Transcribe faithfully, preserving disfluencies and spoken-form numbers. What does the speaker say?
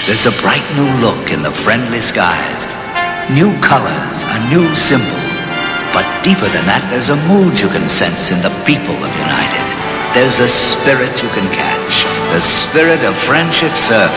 There's a bright new look in the friendly skies. New colors, a new symbol. But deeper than that, there's a mood you can sense in the people of United. There's a spirit you can catch. The spirit of friendship service.